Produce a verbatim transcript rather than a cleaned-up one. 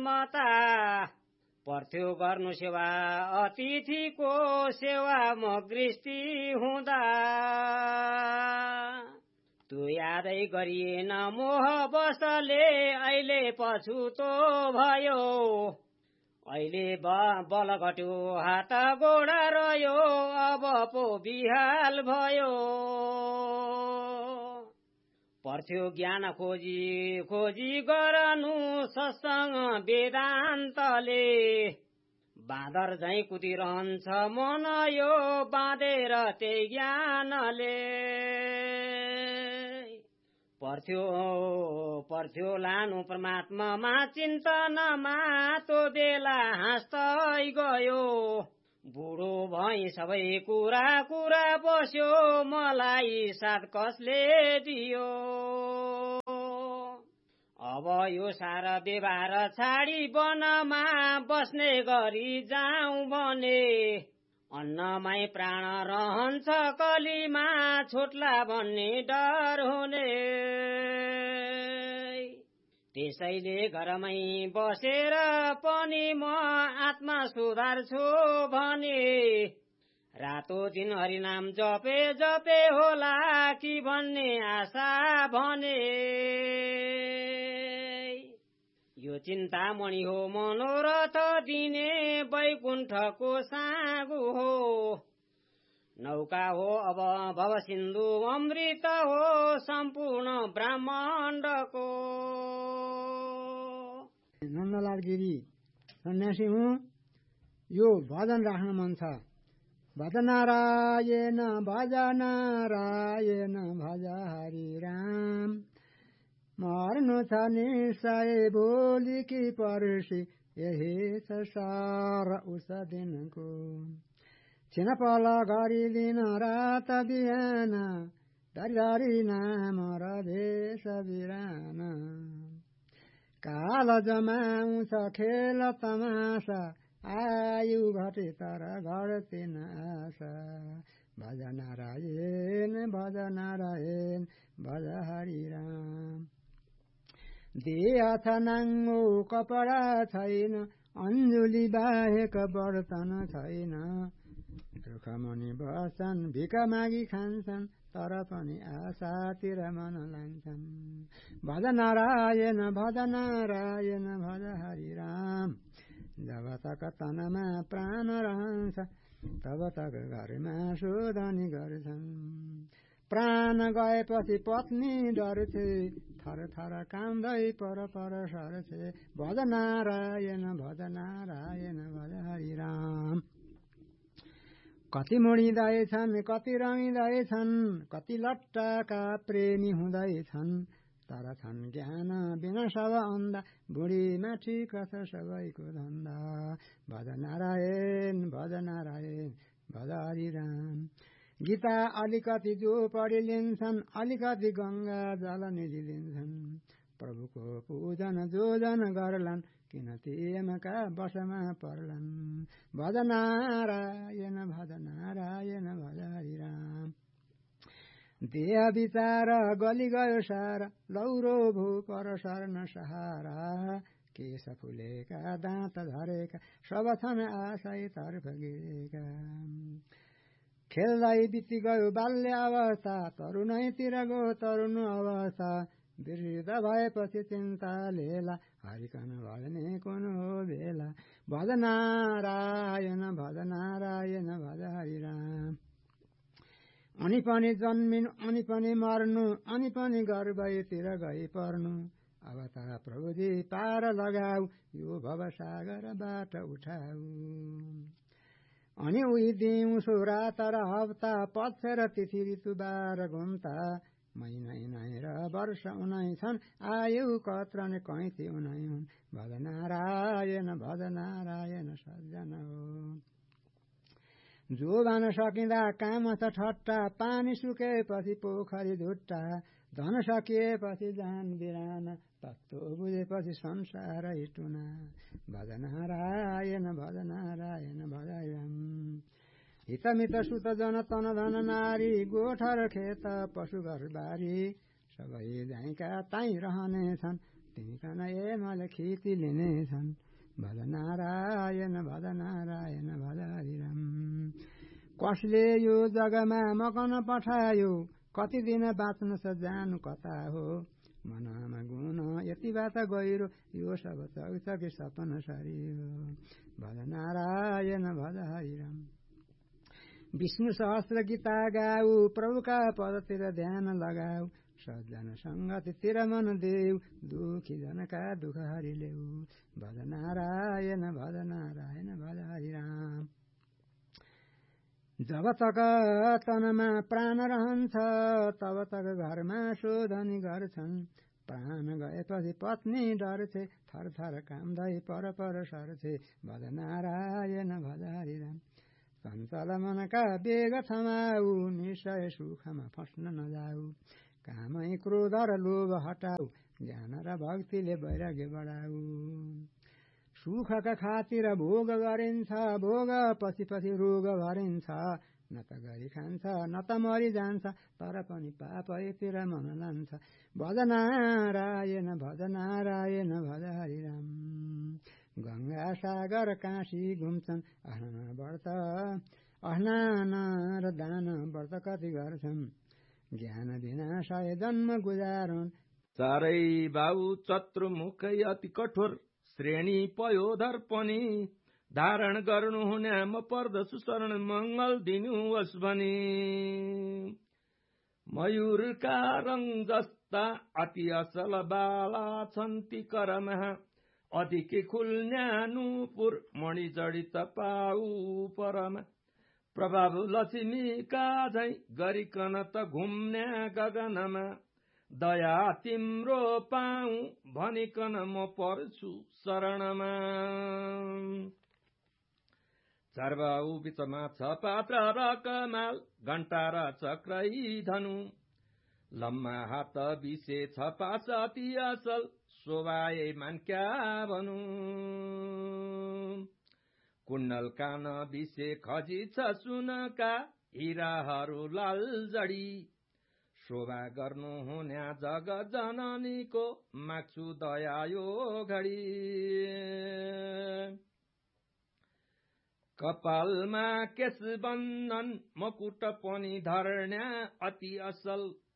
ममता पर्थ्यो गर्नु सेवा अतिथिको सेवा म गृष्टि हुँदा तु यादै गरिएन मोह बसले अहिले पछुतो भयो अहिले बल घट्यो हात गोडा रह्यो अब पो बिहाल भयो पर्थ्यो ज्ञान खोजी खोजी गरनु सत्संग वेदान्तले बाँदर झैं कुदिरहन्छ मन यो बाँधेर त्यही ज्ञानले पर्थ्यो पर्थ्यो लानु परमात्मामा चिन्तनमा त्यो बेला हाँस्दै गयो बुढो भई सबै कुरा कुरा बस्यो मलाई साथ कसले दियो अब यो सारा व्यवहार छाडी वनमा बस्ने गरी जाउँ भने अन्नमै प्राण रहन्छ कलीमा छुट्ला भन्ने डर हुने त्यसैले घरमै बसेर पनि म आत्मा सुधार्छु भने रातो दिन हरिनाम जपे जपे होला कि भन्ने आशा भने यो चिन्तामणि हो मनोरथ दिने वैकुण्ठको सागु हो नौका हो अब भव सिन्धु अमृत हो सम्पूर्ण ब्रह्माण्डको नन्दलाल गिरी सन्यासी हुँ यो भजन राख्न मन छ भज नारायण भज नारायण भज हरि राम मर्नु छ निश्चय भोलि कि पर्सि यही छ सार उस दिनको छिनपल गरिदिन रात बिहान धरी नाम र भेष बिरान काल जमाउँछ खेल तमासा आयु घटे तर घट्दैन आशा भज नारायण भज नारायण भज हरि राम देह छ नाङ्गो कपडा छैन अञ्जुली बाहेक बर्तन छैन रुखमुनि बस्छन् भिख मागी खान्छन् तर पनि आशातिर मन लान्छन् भज नारायण भज नारायण भज हरि राम जब तक तनमा प्राण रहन्छ तब तक घरमा शोधनी गर्छन् प्राण गएपछि पत्नी डर्छे थर थर कान्दै पर पर सर्छे भज नारायण भज नारायण भज हरि राम कति मुडिँदैछन् कति रमिँदैछन् कति लट्टाका प्रेमी हुँदैछन् तर छन् ज्ञान बिना सब अन्धा बुढीमा ठिक छ सबैको धन्दा भज नारायण भज नारायण भज हरि राम गीता अलिकति जो पढि लिन्छन् अलिकति गंगा जल निधि लिन्छन् प्रभुको पूजन जो जन गर्लान् किन तिमका बसमा पर्लान् भज नारायण भज नारायण भज हरि राम देह विचार गली गयो सारा लौरो भू पर सर्न सहारा केश फुलेका दाँत झरेका सब छन् आशै तर्फ गिरेका खेल्दै बिति गयो बाल्य अवस्था तरुणैतिर गो तरुण अवस्था वृद्ध भएपछि चिन्ता लेला हरिकन भजने कुन हो बेला भज नारायण भज नारायण भज हरि राम अनि पनि जन्मिनु अनि पनि मर्नु अनि पनि गर्भतिर गई पर्नु अब त प्रभुजी पार लगाऊ यो भवसागरबाट उठाऊ अनि उही दिउँसो रात र हप्ता पक्ष र तिथि ऋतु बार घुम्ता महिना नै र वर्ष उनै छन् आयु कत्र ने कैती उनै हुन् भज नारायण भज नारायण सज्जन हो जो भन सकिँदा काम छ ठट्टा पानी सुकेपछि पोखरी झुट्टा धन सकिएपछि जान बिराना तत्त्व बुझेपछि संसार हिटुना भज नारायण भज नारायण भज राम हितमित सुत जन तन धन नारी गोठ र खेत पशु घर बारी सबै जाइका ताई रहनेछन् तिमीकन एमल खिति लिनेछन् भज नारायण भज नारायण भज हरिराम। कसले यो जगमा मकन पठायो कति दिन बाँच्नु छ जानु कता हो मनमा गुण यति बात गहिरो यो सब चौसके सपन सरियो भज नारायण भज हरिराम। विष्णु सहस्र गीता गाऊ प्रभुका पदतिर ध्यान लगाऊ सज्जन संगतितिर मन देऊ दुखी जनका दुख हरिलेऊ भज नारायण भज नारायण भज हरिराम। जब तक तनमा प्राण रहन्छ तब तक घरमा शोधनी गर्छन् प्राण गएपछि पत्नी डर्छे थर थर कामदै पर पर सर्छे भज नारायण भज हरिराम। चञ्चल मनका बेग थमाऊ निश्चय सुखमा फस्न नजाऊ कामै क्रोध र लोभ हटाऊ ज्ञान र भक्तिले वैराग्य बढाऊ। सुखका खातिर भोग गरिन्छ भोग पछि पछि रोग भरिन्छ न त गरी खान्छ न त मरि जान्छ तर पनि पापतिर मन लान्छ भज नारायण भज नारायण भज हरिराम। गंगा सागर काशी घुम्छन् स्नान व्रत स्नान र दान व्रत कति गर्छन् ज्ञान बिना सय जन्म गुजारन्। चारै बाउ चतुर्मुखै अति कठोर श्रेणी पयोधर पनि धारण गर्नु हुने म पर्दछु शरण मंगल दिनुहोस् भनी। मयूरका रंग जस्ता अति असल बाला छन् ती करमा अधिक खुल्न्यानुपुर मणि जडित पाउ परमा। प्रभाव लक्ष्मीका झै गरिकन त घुम्ने गगनमा दया तिम्रो पाऊ भनिकन म पर्छु शरणमा। चारबाउ बिचमा छ पात्र र कमाल घण्टा र चक्रै धनु लम्मा हात बिसे छ पास अति असल शोभाए मान्क्या भनु। कुण्डल कान बिसे खजी छ सुनका हिराहरू लाल जडी शोभा गर्नु हुन्या जग जननीको माग्छु दया यो घडी। कपालमा केश बन्धन मकुट पनि धर्ण्या अति असल